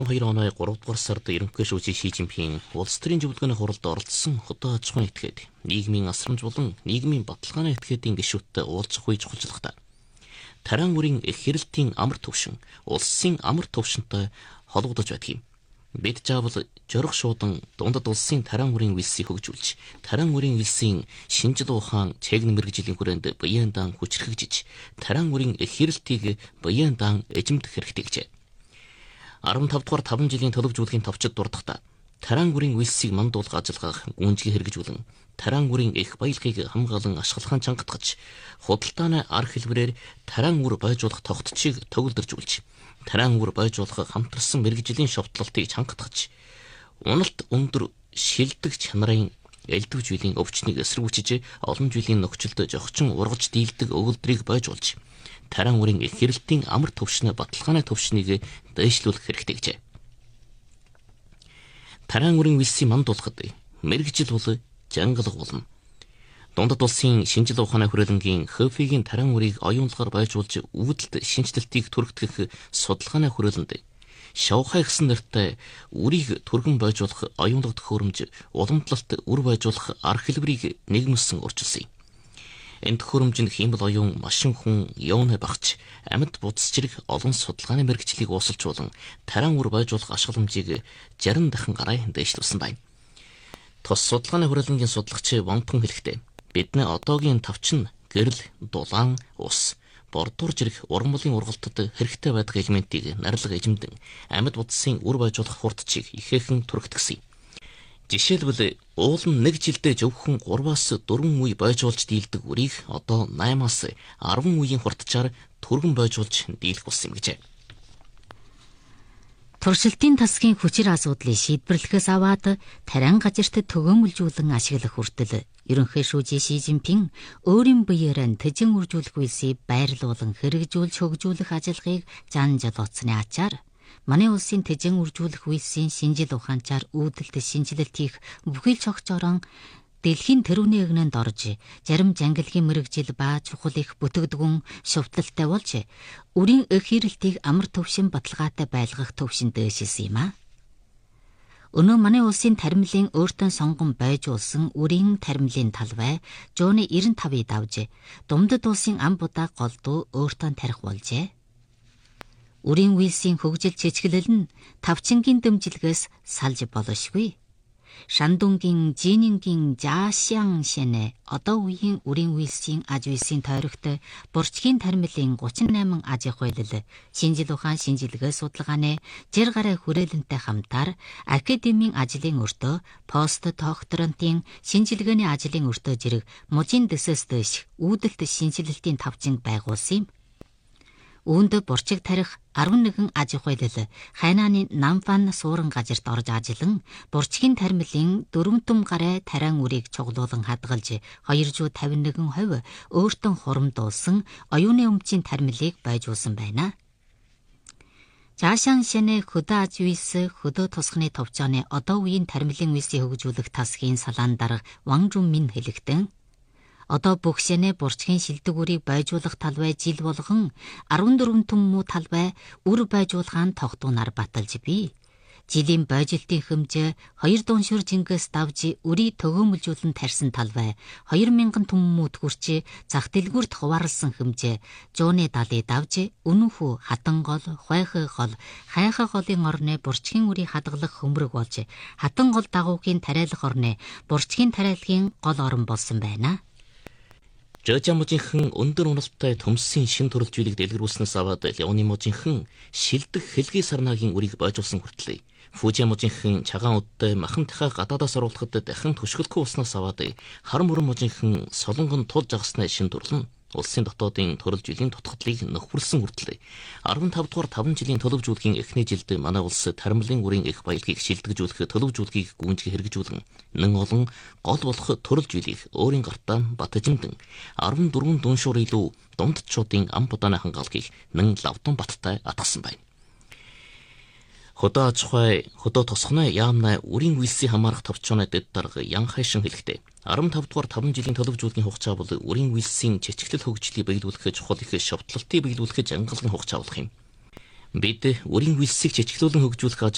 2002 оны 3 дугаар сард ерөнхий шүүжийн Ши Жинпин улс төрийн зөвлөгөөний хуралд оролцсон хотоо аж ахуйн этгээд нийгмийн асрамж болон нийгмийн баталгааны этгээдийн гишүүдтэй уулзах үе чухалчлахдаа Таран үрийн хэрэлтийн амар төвшин улсын амар төвшөнтэй холбогдож байдаг юм. Бид заавал жорох шуудан дундад улсын Таран үрийн үлсийг хөгжүүлж, Таран үрийн үлсийн шинжил ухаан цэгн мэрэгжлийн хүрээнд баяндаан хүчрхэгжиж, Таран үрийн хэрэлтийг баяндаан эзэмдэх хэрэгтэй гэжээ. 15 дугаар 5 жилийн төлөвжүүлгийн товчид дурдахдаа Таран үрийн үлсийг мандуулах ажиллагааг гүнзгий хэрэгжүүлэн Таран үрийн их баялагийг хамгаалан ашиглахын чангатгаж худалдааны ар хэлбэрээр Таран үр бойжуулах тогтцыг төгөлдөржүүлж Таран үр бойжуулах хамтарсан мэрэгжлийн шовтлолтыг чангатгаж уналт өндөр шилдэг чанарын элдв жилийн өвчнийг эсэргүүцэж олон жилийн нөхцөлд зохичин ургаж дийлдэг өгүүлбэрийг бойжуулж Таран үрийн их хэрэлтийн амар төвшний баталгааны төвшнийг дэвшлүүлэх хэрэгтэй гэжээ. Таран үрийн үлсийг мандуулахад мэрэгжил бол жангалга болно. Дундад улсын шинжил ухааны хүрээлэнгийн ХФИ-гийн Таран үрийг оюунлагаар байжуулж үүдэлт шинжилтийг түргтгэх судалгааны хүрээлэнд Шавхай гэсэн нэртэй үрийг түргэн байжуулах оюунлага төхөөрөмж уламжлалт үр байжуулах ар хэлбэрийг нэгмэлсэн өөрчилсөн юм. Энэ төхөөрөмжөнд хиймэл оюун машин хүн явна багч амьд будас зэрэг олон судалгааны мэрэгчлийг уусалжуулан Таран үр байжуулах ашигламжийг 60 дахин гараа дэвшлүүлсэн байна. Тус судалгааны хүрээлэнгийн судалгаач Ванпун хэлэхдээ бидний одоогийн тавчин гэрэл, дулаан, ус, бордуур зэрэг уран бүлгийн ургалтад хэрэгтэй байдаг элементийг нарилга эзэмдэн амьд будасын үр байжуулах хурдчийг ихээхэн түргэтгсэн юм. Жишээлбэл уулын 1 жилдээ зөвхөн 3-аас 4 үе бойжуулж дийлдэг үрийг одоо 8-аас 10 үеийн хурдчаар түргэн бойжуулж дийлэх болсон юм гэжээ. Туршилтын тасгийн хүчир асуудлыг шийдвэрлэхээс аваад Таран газарт төгөөмөлжүүлэн ашиглах хүртэл ерөнхий шүүжийн Ши Жинпин өөрийн биеэр тэжин үржүүлэх үйлсийг байрлуулан хэрэгжүүлж хөгжүүлэх ажиллагааг зан жолооцсны ачаар манай улсын тэжин үржүүлэх үйлсийн шинжил ухаанчаар үүдэлт шинжилэлт хийх бүхий л цогцорон дэлхийн тэрүүний эгнэнд орж зарим жангилгийн мэрэгжил ба чухал их бүтгэдгүн шувталтай болж үрийн эх хэрэлтийг амар төвшин баталгаатай байлгах төвшин дэвшилсэн юм а. Өнөө манай улсын таримлын өөртөө сонгон байжуулсан үрийн таримлын талбай жууны 95-ыг давж Думдад улсын ам будаа голдуу өөртөө тарих болжээ. Үрийн үйлсийн хөгжил чичгэлэл нь тавчингийн дэмжлэгээс салж болошгүй. Шандунгийн Жинингийн Жаашян шэнэ одоо үеийн үрийн үйлсийн аж үйлсийн тойрогт бурчгийн таримлын 38 аж ахуй хэлэл шинжил ухаан шинжилгээ судалгааны 60 гаруй хүрээлэнтэй хамтаар академийн ажлын өртөө пост докторантын шинжилгээний ажлын өртөө зэрэг мужийн дэсэс дэш үүдэлт шинжилэлтийн тавчин байгуулсан юм. Үүнд бурчиг тарих 11 аж ахуй хэлэл хайнааны Намфан суурин газарт орж ажиллан бурчгийн таримлын 4 түм гарай Таран үрийг чуглуулан хадгалж 251% өөртөө хурамдуулсан оюуны өмчийн таримлыг байжуулсан байна. Жаашан шэнэ хөдөө аж үйлс хөдөө тусганы товчооны одоо үеийн таримлын үйлсийг хөгжүүлэх тасгийн салаан дарга Ван Жунмин хэлэхдээ одоо бүх шэнэ бурчгийн шилдэг үрийг байжуулах талбай жил болгон 14 түм муу талбай үр байжуулгаан тогтуунаар баталж бий. Жилийн байжилтын хэмжээ 2 дуншир жингээс давж үрийг төгөөмөлжүүлэн тарьсан талбай 2000 түм мууд хүрч зах дэлгүүрт хуваарлсан хэмжээ жууны 70-ыг давж үнэнхүү хатан гол, хойхой гол, хайхай голын орны бурчгийн үрийг хадгалах хөмрөг болж хатан гол дагуугийн тариалах орны бурчгийн тариалахын гол орон болсон байна. Жожамужийнхэн өндөр уналтай төмсийн шин төрөлжүүлэг дэлгэрүүлснээс аваад Леоны мужийнхэн шилдэг хэлгийн сарнагийн үрийг бойжуулсан хүртлээ. Фужиамужийнхэн цагаан үдтэй махантайхаа гадаадаас оруулахад дахин түшгэлгүй уснаас аваад хар мөрөн мужийнхэн солонгон тулж агасны шин төрлөн улсын дотоодын төрөлжүүлийн тутгадлыг нөхөрлсөн хүртлээ. 15 дугаар 5 жилийн төлөвжүүлгийн эхний жилд манай улс таримлын үрийн их баялагийг шилдэгжүүлэх төлөвжүүлгийг гүнзгий хэрэгжүүлэн нэн олон гол болох төрөлжүүлийг өөрийн гартаа бат эзэмдэн 14 дүншуур илүү дундчуудын ам будааны хангаалгыг нэн лавдан баттай атгасан байна. Хөдөө аж ахуй, хөдөө тосгоны яамнай үрийн үйлсийг хамаарах товчооны дэд дарга Ян Хайшин хэлэхдээ 15 дугаар 5 жилийн төлөвжүүлгийн хугацаа бол үрийн үйлсийн чичгэлэл хөгжлийг биелүүлэх чухал их шовтлолтыг биелүүлэх ангалгын хугацаа болох юм. Бид үрийн үйлсийг чичглүүлэн хөгжүүлэх